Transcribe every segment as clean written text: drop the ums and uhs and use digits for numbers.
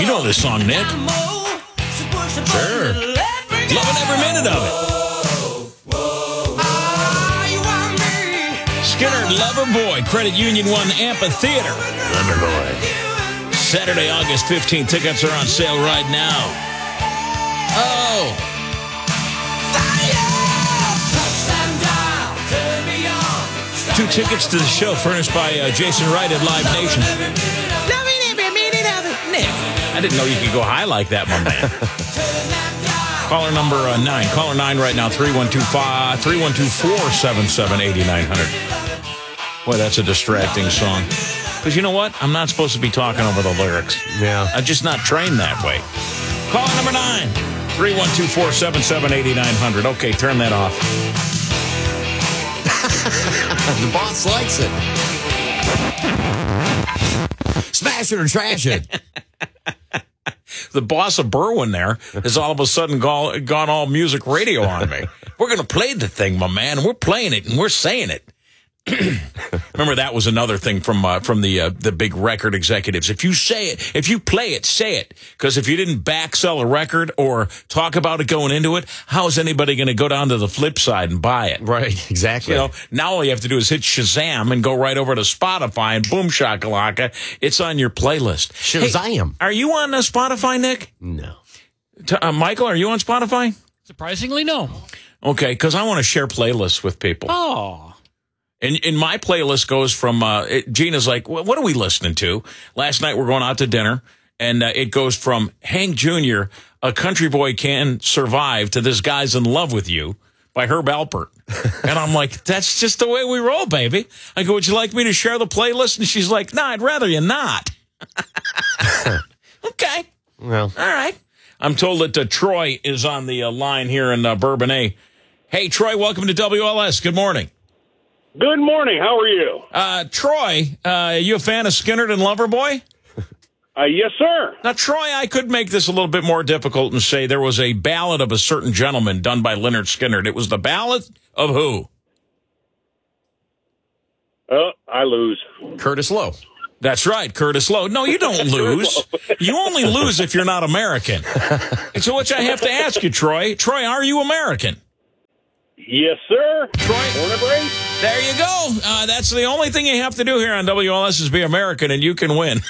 You know this song, Nick. Sure. Loving every minute of it. Skinner, Loverboy, Credit Union 1 Amphitheater. Loverboy. Saturday, August 15th. Tickets are on sale right now. Oh. 2 tickets to the show furnished by Jason Wright at Live Nation. Nick, I didn't know you could go high like that, my man. Caller number 9. Caller 9 right now, 312-477-8900. Boy, that's a distracting song. Because you know what? I'm not supposed to be talking over the lyrics. Yeah. I'm just not trained that way. Caller number 9, 312-477-8900. Okay, turn that off. The boss likes it. Smash it or trash it. The boss of Berwyn there has all of a sudden gone all music radio on me. We're going to play the thing, my man. We're playing it and we're saying it. Remember, that was another thing from the big record executives. If you say it, if you play it, say it. Because if you didn't back sell a record or talk about it going into it, how is anybody going to go down to the flip side and buy it? Right, exactly. You know, now all you have to do is hit Shazam and go right over to Spotify and boom shakalaka, it's on your playlist. Shazam. Hey, are you on Spotify, Nick? No. Michael, are you on Spotify? Surprisingly, no. Okay, because I want to share playlists with people. Oh. And my playlist goes from, Gina's like, what are we listening to? Last night we're going out to dinner, and it goes from Hank Jr., A Country Boy Can Survive, to This Guy's in Love with You by Herb Alpert. And I'm like, that's just the way we roll, baby. I go, would you like me to share the playlist? And she's like, no, I'd rather you not. Okay. Well. All right. I'm told that Troy is on the line here in Bourbonnais. Hey, Troy, welcome to WLS. Good morning. Good morning. How are you? Troy, you a fan of Skynyrd and Loverboy? Yes, sir. Now, Troy, I could make this a little bit more difficult and say there was a ballad of a certain gentleman done by Lynyrd Skynyrd. It was the ballad of who? I lose. Curtis Lowe. That's right, Curtis Lowe. No, you don't lose. You only lose if you're not American. And so which I have to ask you, Troy. Troy, are you American? Yes, sir. Troy, born and raised. There you go. That's the only thing you have to do here on WLS is be American, and you can win.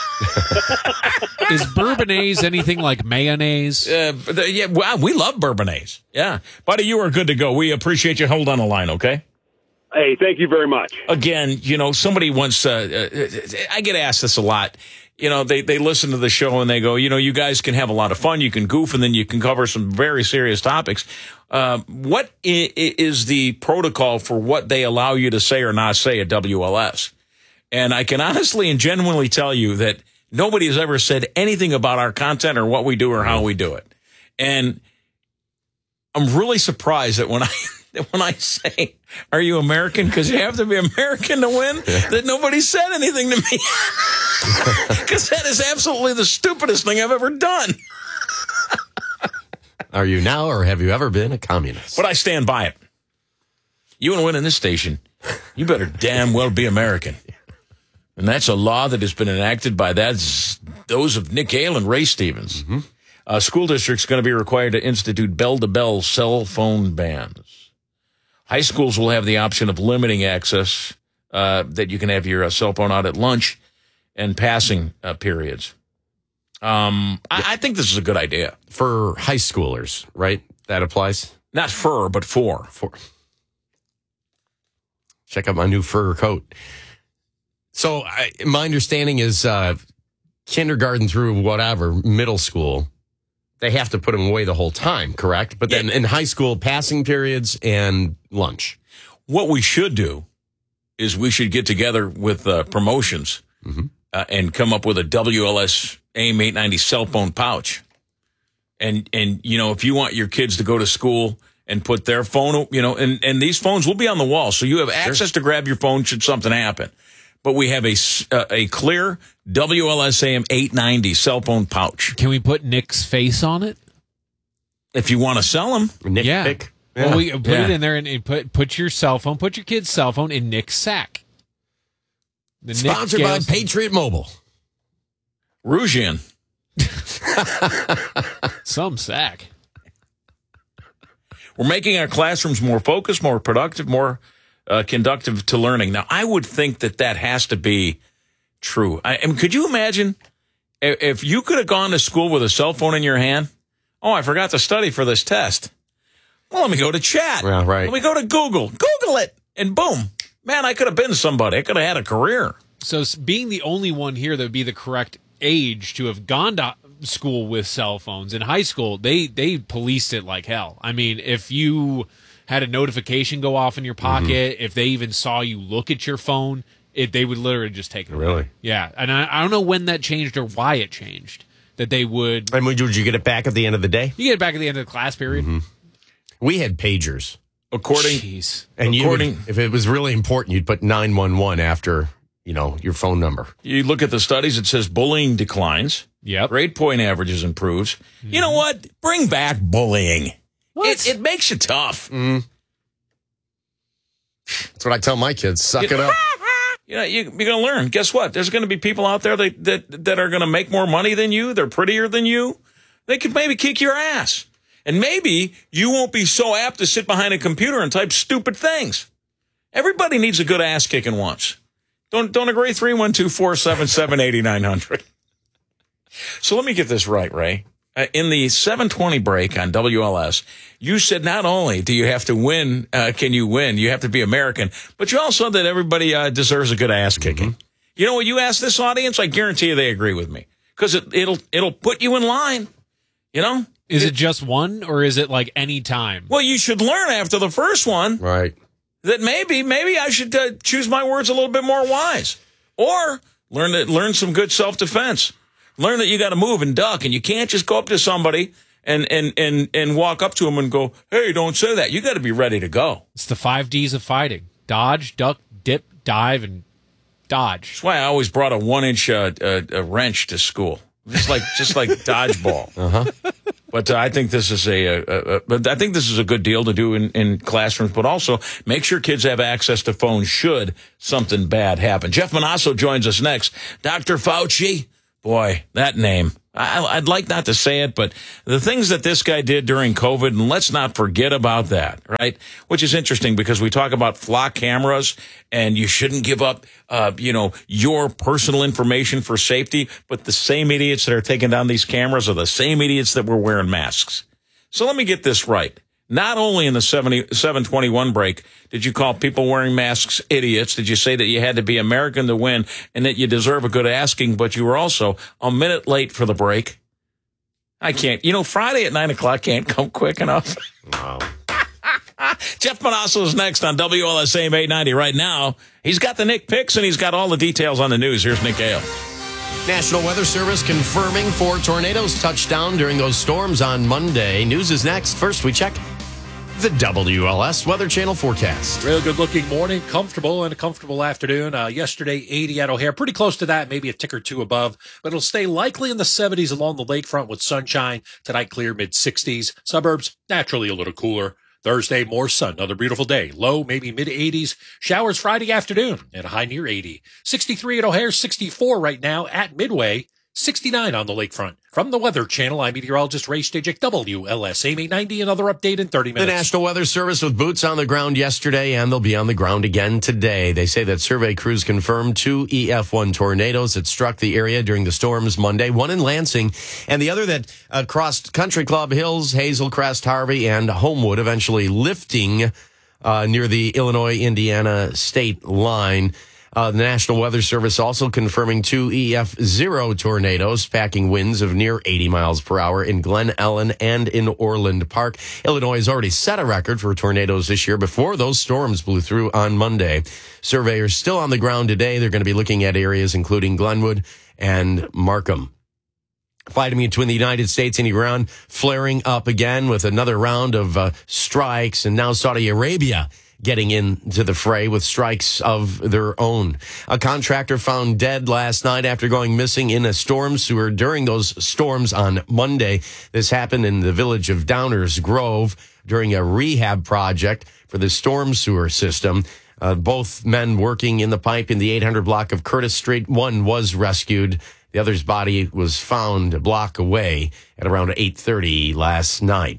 Is Bourbonnais anything like mayonnaise? Yeah, well, we love Bourbonnais. Yeah. Buddy, you are good to go. We appreciate you. Hold on the line, okay? Hey, thank you very much. Again, you know, somebody once, I get asked this a lot. You know, they listen to the show and they go, you know, you guys can have a lot of fun. You can goof and then you can cover some very serious topics. What is the protocol for what they allow you to say or not say at WLS? And I can honestly and genuinely tell you that nobody has ever said anything about our content or what we do or how we do it. And I'm really surprised that when I say, are you American? Because you have to be American to win, that nobody said anything to me. Because that is absolutely the stupidest thing I've ever done. Are you now or have you ever been a communist? But I stand by it. You want to win in this station, you better damn well be American. And that's a law that has been enacted by those of Nick Hale and Ray Stevens. Mm-hmm. School districts going to be required to institute bell-to-bell cell phone bans. High schools will have the option of limiting access, that you can have your cell phone out at lunch and passing periods. I think this is a good idea. For high schoolers, right? That applies? Not fur, but for. Check out my new fur coat. So my understanding is kindergarten through whatever, middle school, they have to put them away the whole time, correct? But then in high school, passing periods and lunch. What we should do is we should get together with promotions and come up with a WLS AIM 890 cell phone pouch. And you know, if you want your kids to go to school and put their phone, you know, and these phones will be on the wall, so you have access to grab your phone should something happen. But we have a clear WLS AIM 890 cell phone pouch. Can we put Nick's face on it? If you want to sell them. Nick yeah. pick. Yeah. Well, we put it in there and put your cell phone, put your kid's cell phone in Nick's sack. Sponsored by Patriot Mobile. Rougian. Some sack. We're making our classrooms more focused, more productive, more conductive to learning. Now, I would think that has to be true. Could you imagine if you could have gone to school with a cell phone in your hand? Oh, I forgot to study for this test. Well, let me go to chat. Yeah, right. Let me go to Google. Google it, and boom. Man, I could have been somebody. I could have had a career. So being the only one here that would be the correct age to have gone to school with cell phones in high school, they policed it like hell. I mean, if you had a notification go off in your pocket, if they even saw you look at your phone, they would literally just take it away. Really? Yeah, and I don't know when that changed or why it changed. That they would. And would you get it back at the end of the day? You get it back at the end of the class period. We had pagers. Jeez. And if it was really important, you'd put 911 after, your phone number. You look at the studies, it says bullying declines. Yep. Grade point averages improves. You know what? Bring back bullying. What? It makes you tough. That's what I tell my kids. Suck it up. You're going to learn. Guess what? There's going to be people out there that are going to make more money than you. They're prettier than you. They could maybe kick your ass. And maybe you won't be so apt to sit behind a computer and type stupid things. Everybody needs a good ass kicking once. Don't agree? 312-477-8900. So let me get this right, Ray. In the 7:20 break on WLS, you said not only do you have to win, can you win, you have to be American, but you also said that everybody deserves a good ass kicking. You know what you asked this audience? I guarantee you they agree with me. Because it'll put you in line, Is it just one, or is it like any time? Well, you should learn after the first one Right. that maybe I should choose my words a little bit more wise. Or learn some good self-defense. Learn that you got to move and duck, and you can't just go up to somebody and walk up to them and go, hey, don't say that. You got to be ready to go. It's the 5 Ds of fighting: dodge, duck, dip, dive, and dodge. That's why I always brought a 1-inch a wrench to school, just like dodgeball. But I think this is a good deal to do in classrooms. But also make sure kids have access to phones should something bad happen. Jeff Manasso joins us next. Dr. Fauci. Boy, that name. I'd like not to say it, but the things that this guy did during COVID, and let's not forget about that, right? Which is interesting because we talk about flock cameras and you shouldn't give up, your personal information for safety, but the same idiots that are taking down these cameras are the same idiots that were wearing masks. So let me get this right. Not only in the 721 break did you call people wearing masks idiots, did you say that you had to be American to win and that you deserve a good asking, but you were also a minute late for the break. I can't. Friday at 9 o'clock can't come quick enough. Wow. Jeff Manasso is next on WLSAM 890 right now. He's got the Nick picks and he's got all the details on the news. Here's Nick Hale. National Weather Service confirming 4 tornadoes touched down during those storms on Monday. News is next. First, we check the WLS Weather Channel forecast. Real good looking morning, comfortable, and a comfortable afternoon. Yesterday, 80 at O'Hare, pretty close to that, maybe a tick or two above, but it'll stay likely in the 70s along the lakefront with sunshine. Tonight, clear mid-60s. Suburbs, naturally a little cooler. Thursday, more sun, another beautiful day. Low, maybe mid-80s. Showers Friday afternoon and a high near 80. 63 at O'Hare, 64 right now at Midway. 69 on the lakefront. From the Weather Channel, I'm meteorologist Ray Stajek, WLSAM 890. Another update in 30 minutes. The National Weather Service with boots on the ground yesterday, and they'll be on the ground again today. They say that survey crews confirmed 2 EF1 tornadoes that struck the area during the storms Monday, one in Lansing, and the other that crossed Country Club Hills, Hazel Crest, Harvey, and Homewood, eventually lifting near the Illinois-Indiana state line. The National Weather Service also confirming 2 EF0 tornadoes, packing winds of near 80 miles per hour in Glen Ellen and in Orland Park. Illinois has already set a record for tornadoes this year before those storms blew through on Monday. Surveyors still on the ground today. They're going to be looking at areas including Glenwood and Markham. Fighting between the United States and Iran flaring up again with another round of strikes, and now Saudi Arabia getting into the fray with strikes of their own. A contractor found dead last night after going missing in a storm sewer during those storms on Monday. This happened in the village of Downers Grove during a rehab project for the storm sewer system. Both men working in the pipe in the 800 block of Curtis Street. One was rescued. The other's body was found a block away at around 8:30 last night.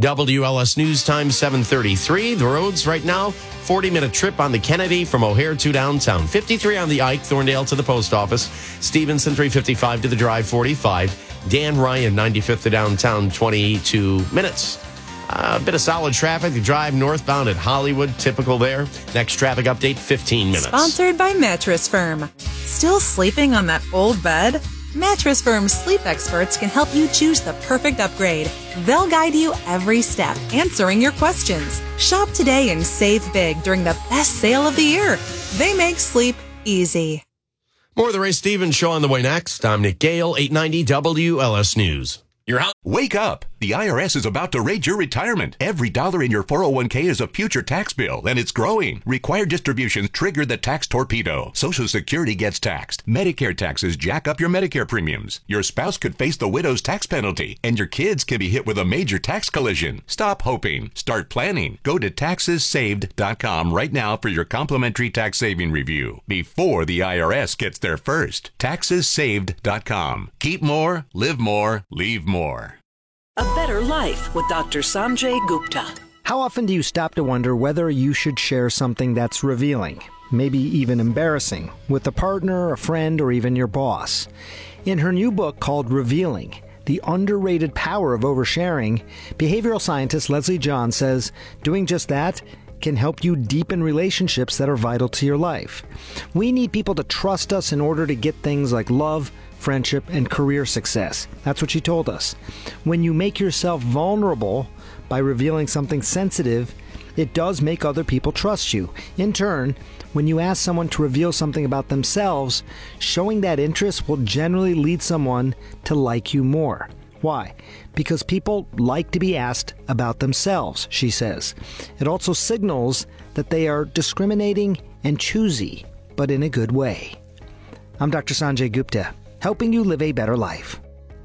WLS News Time 7:33. The roads right now, 40-minute trip on the Kennedy from O'Hare to downtown. 53 on the Ike, Thorndale to the post office. Stevenson 355 to the Drive 45. Dan Ryan 95th to downtown 22 minutes. A bit of solid traffic. The drive northbound at Hollywood, typical there. Next traffic update, 15 minutes. Sponsored by Mattress Firm. Still sleeping on that old bed? Mattress Firm's sleep experts can help you choose the perfect upgrade. They'll guide you every step, answering your questions. Shop today and save big during the best sale of the year. They make sleep easy. More of the Ray Stevens Show on the way next. I'm Nick Gale, 890 WLS News. Your house. Wake up! The IRS is about to raid your retirement. Every dollar in your 401k is a future tax bill, and it's growing. Required distributions trigger the tax torpedo. Social Security gets taxed. Medicare taxes jack up your Medicare premiums. Your spouse could face the widow's tax penalty, and your kids can be hit with a major tax collision. Stop hoping. Start planning. Go to taxessaved.com right now for your complimentary tax saving review before the IRS gets there first. Taxessaved.com. Keep more, live more, leave more. A Better Life with Dr. Sanjay Gupta. How often do you stop to wonder whether you should share something that's revealing, maybe even embarrassing, with a partner, a friend, or even your boss? In her new book called Revealing, The Underrated Power of Oversharing, behavioral scientist Leslie John says doing just that can help you deepen relationships that are vital to your life. We need people to trust us in order to get things like love, friendship, and career success. That's what she told us. When you make yourself vulnerable by revealing something sensitive, it does make other people trust you. In turn, when you ask someone to reveal something about themselves, showing that interest will generally lead someone to like you more. Why? Because people like to be asked about themselves, she says. It also signals that they are discriminating and choosy, but in a good way. I'm Dr. Sanjay Gupta, helping you live a better life.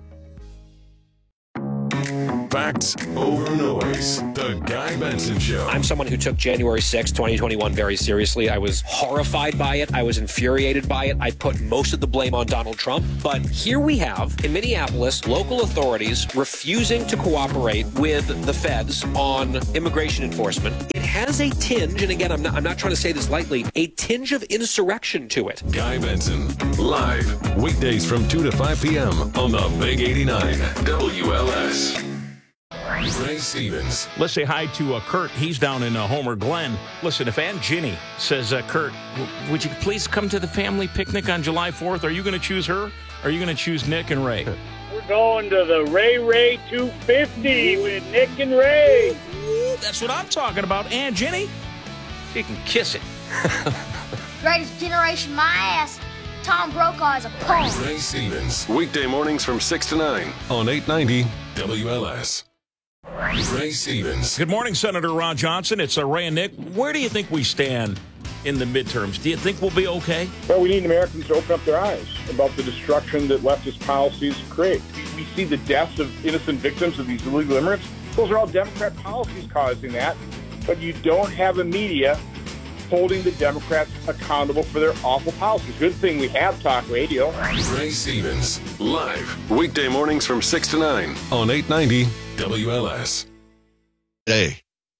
Facts over noise. The Guy Benson Show. I'm someone who took January 6, 2021 very seriously. I was horrified by it. I was infuriated by it. I put most of the blame on Donald Trump. But here we have, in Minneapolis, local authorities refusing to cooperate with the feds on immigration enforcement. It has a tinge, and again, I'm not trying to say this lightly, a tinge of insurrection to it. Guy Benson, live, weekdays from 2 to 5 p.m. on the Big 89 WLS. Ray Stevens. Let's say hi to Kurt. He's down in Homer Glen. Listen, if Aunt Ginny says, Kurt, would you please come to the family picnic on July 4th? Are you going to choose her? Or are you going to choose Nick and Ray? We're going to the Ray 250 with Nick and Ray. Ooh, that's what I'm talking about. Aunt Ginny, you can kiss it. Greatest generation, my ass. Tom Brokaw is a punk. Ray Stevens. Weekday mornings from 6 to 9 on 890 WLS. Ray Stevens. Good morning, Senator Ron Johnson. It's Ray and Nick. Where do you think we stand in the midterms? Do you think we'll be okay? Well, we need Americans to open up their eyes about the destruction that leftist policies create. We see the deaths of innocent victims of these illegal immigrants. Those are all Democrat policies causing that. But you don't have a media holding the Democrats accountable for their awful policies. Good thing we have talk radio. Ray Stevens, live, weekday mornings from 6 to 9 on 890 WLS. Hey.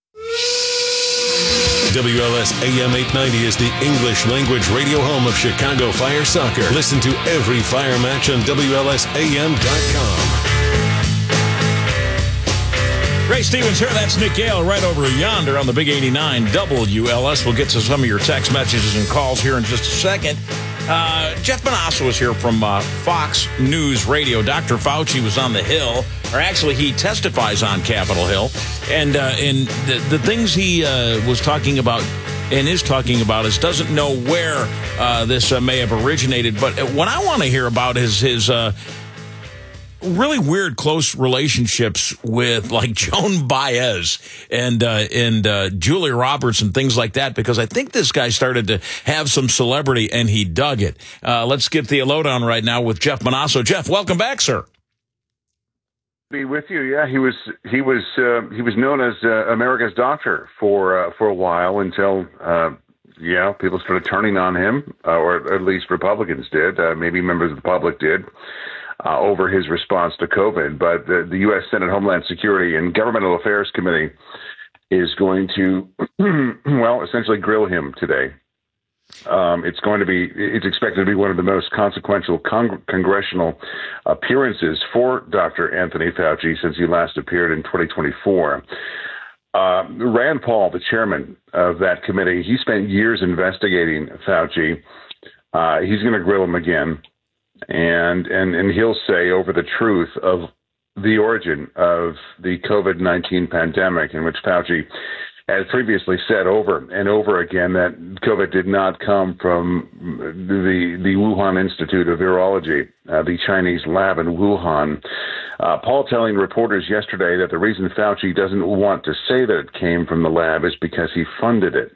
WLS AM 890 is the English language radio home of Chicago Fire Soccer. Listen to every Fire match on WLSAM.com. Ray Stevens here. That's Nick Gale right over yonder on the Big 89 WLS. We'll get to some of your text messages and calls here in just a second. Jeff Manasso is here from Fox News Radio. Dr. Fauci was on the Hill, or actually he testifies on Capitol Hill. And the things he was talking about and is talking about is doesn't know where this may have originated. But what I want to hear about is his really weird close relationships with like Joan Baez and Julia Roberts and things like that, because I think this guy started to have some celebrity and he dug it. Let's get the lowdown right now with Jeff Manasso. Jeff, welcome back, sir. Be with you. Yeah, he was known as America's doctor for a while until people started turning on him, or at least Republicans did. Maybe members of the public did. Over his response to COVID. But the U.S. Senate Homeland Security and Governmental Affairs Committee is going to, essentially grill him today. It's expected to be one of the most consequential congressional appearances for Dr. Anthony Fauci since he last appeared in 2024. Rand Paul, the chairman of that committee, he spent years investigating Fauci. He's going to grill him again. And he'll say over the truth of the origin of the COVID-19 pandemic, in which Fauci had previously said over and over again that COVID did not come from the Wuhan Institute of Virology, the Chinese lab in Wuhan. Paul telling reporters yesterday that the reason Fauci doesn't want to say that it came from the lab is because he funded it.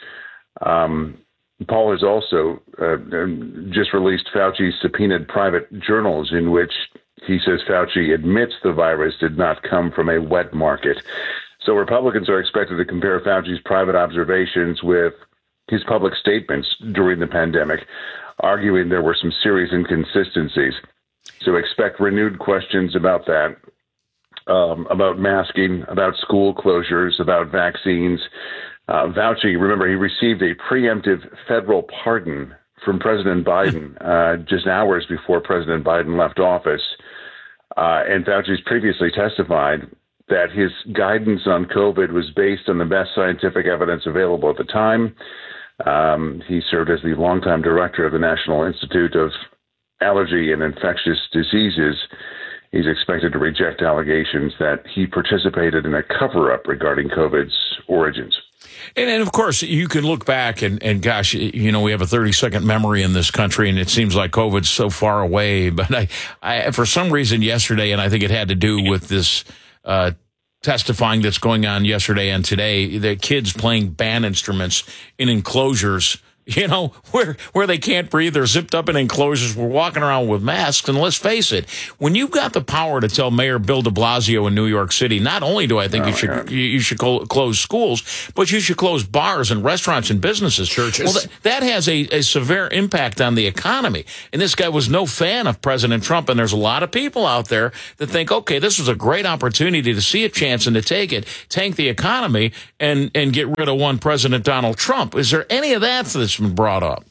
Paul has also just released Fauci's subpoenaed private journals in which he says Fauci admits the virus did not come from a wet market. So Republicans are expected to compare Fauci's private observations with his public statements during the pandemic, arguing there were some serious inconsistencies. So expect renewed questions about that, about masking, about school closures, about vaccines. Fauci, remember, he received a preemptive federal pardon from President Biden just hours before President Biden left office. And Fauci's previously testified that his guidance on COVID was based on the best scientific evidence available at the time. He served as the longtime director of the National Institute of Allergy and Infectious Diseases. He's expected to reject allegations that he participated in a cover-up regarding COVID's origins. And of course, you can look back and gosh, we have a 30-second memory in this country, and it seems like COVID's so far away. But I for some reason yesterday, and I think it had to do with this testifying that's going on yesterday and today, the kids playing band instruments in enclosures, where they can't breathe. They're zipped up in enclosures. We're walking around with masks. And let's face it, when you've got the power to tell Mayor Bill de Blasio in New York City, not only do I think you should close schools, but you should close bars and restaurants and businesses. Churches. Well, that has a severe impact on the economy. And this guy was no fan of President Trump. And there's a lot of people out there that think, okay, this was a great opportunity to see a chance and to take it, tank the economy, and get rid of one President Donald Trump. Is there any of that that's been brought up?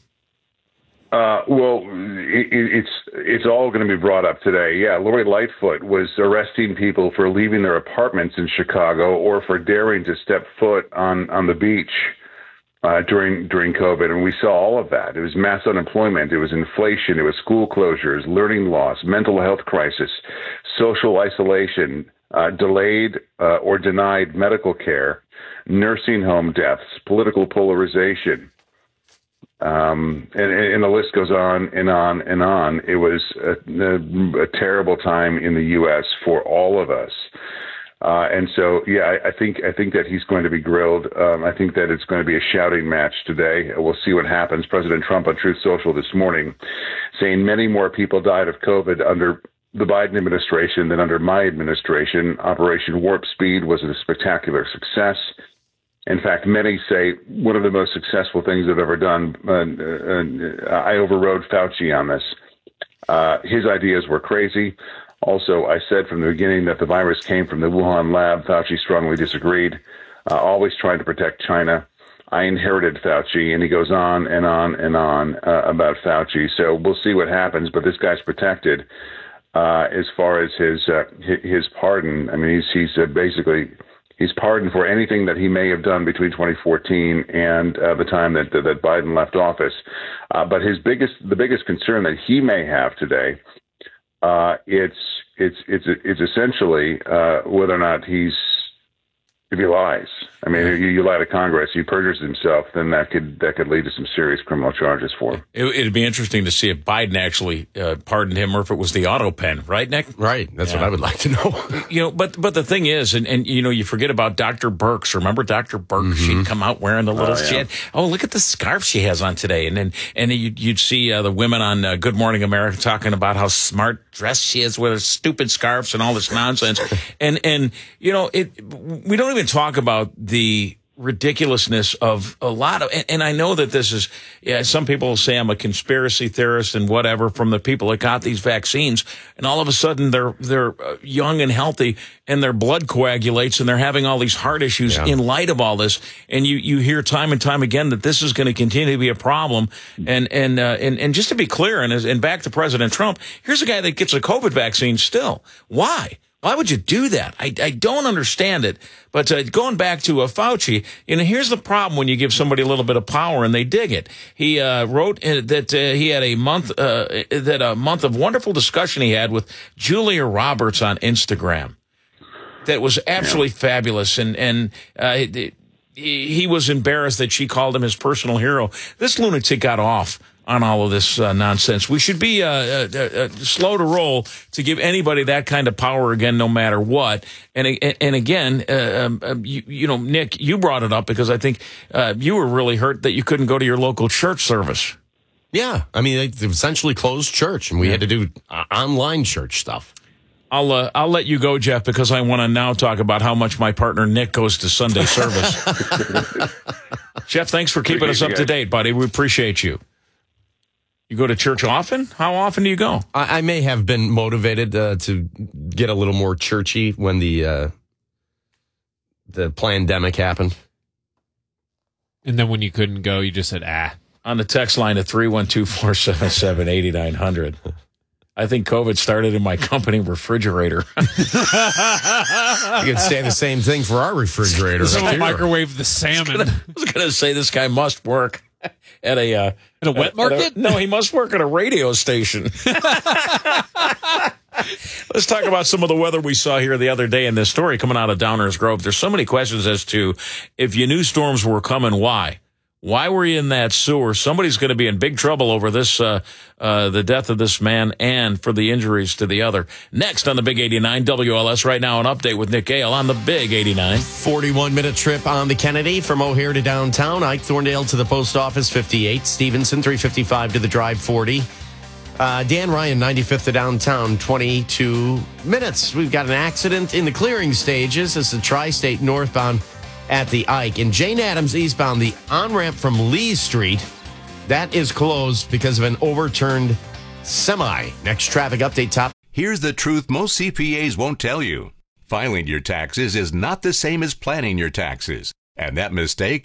It's all going to be brought up today. Yeah, Lori Lightfoot was arresting people for leaving their apartments in Chicago or for daring to step foot on the beach during COVID, and we saw all of that. It was mass unemployment, it was inflation, it was school closures, learning loss, mental health crisis, social isolation, delayed or denied medical care, nursing home deaths, political polarization. And the list goes on and on and on. It was a terrible time in the U.S. for all of us. And so, yeah, I think that he's going to be grilled. I think that it's going to be a shouting match today. We'll see what happens. President Trump on Truth Social this morning saying many more people died of COVID under the Biden administration than under my administration. Operation Warp Speed was a spectacular success. In fact, many say one of the most successful things I've ever done. I overrode Fauci on this. His ideas were crazy. Also, I said from the beginning that the virus came from the Wuhan lab. Fauci strongly disagreed, always trying to protect China. I inherited Fauci, and he goes on and on and on about Fauci. So we'll see what happens, but this guy's protected as far as his pardon. I mean, he's basically... He's pardoned for anything that he may have done between 2014 and the time that Biden left office. But the biggest concern that he may have today, it's essentially whether or not if he lies. I mean, you lie to Congress, he perjures himself, then that could lead to some serious criminal charges for him. It'd be interesting to see if Biden actually pardoned him or if it was the auto pen, right, Nick? Right. That's what I would like to know. But the thing is, and you forget about Dr. Birx. Remember Dr. Birx? Mm-hmm. She'd come out wearing the little shit. Oh, look at the scarf she has on today. And then you'd see the women on Good Morning America talking about how smart dressed she is with her stupid scarves and all this nonsense. and we don't even talk about the ridiculousness of a lot of, and I know that this is, some people will say I'm a conspiracy theorist and whatever from the people that got these vaccines, and all of a sudden they're young and healthy and their blood coagulates and they're having all these heart issues in light of all this. And you hear time and time again that this is going to continue to be a problem. And just to be clear, and back to President Trump, here's a guy that gets a COVID vaccine still. Why? Why would you do that? I don't understand it. But going back to Fauci, here's the problem when you give somebody a little bit of power and they dig it. He wrote that he had a month of wonderful discussion he had with Julia Roberts on Instagram. That was absolutely fabulous, and he was embarrassed that she called him his personal hero. This lunatic got off on all of this nonsense. We should be slow to roll to give anybody that kind of power again, no matter what. And again, Nick, you brought it up because I think you were really hurt that you couldn't go to your local church service. Yeah, I mean, they essentially closed church, and we had to do online church stuff. I'll let you go, Jeff, because I want to now talk about how much my partner Nick goes to Sunday service. Jeff, thanks for keeping us up to date, buddy. We appreciate you. You go to church often? How often do you go? I may have been motivated to get a little more churchy when the pandemic happened. And then when you couldn't go, you just said, On the text line at 312-477-8900. I think COVID started in my company refrigerator. You could say the same thing for our refrigerator. So microwave the salmon. I was going to say this guy must work at a wet market? No, he must work at a radio station. Let's talk about some of the weather we saw here the other day in this story coming out of Downers Grove. There's so many questions as to if you knew storms were coming, why? Why were you in that sewer? Somebody's going to be in big trouble over this, the death of this man and for the injuries to the other. Next on the Big 89 WLS right now, an update with Nick Gale on the Big 89. 41-minute trip on the Kennedy from O'Hare to downtown. Ike Thorndale to the post office, 58. Stevenson, 355 to the drive, 40. Dan Ryan, 95th to downtown, 22 minutes. We've got an accident in the clearing stages. It's the Tri-State northbound at the Ike. And Jane Addams eastbound, the on-ramp from Lee Street, that is closed because of an overturned semi. Next traffic update top. Here's the truth most CPAs won't tell you. Filing your taxes is not the same as planning your taxes. And that mistake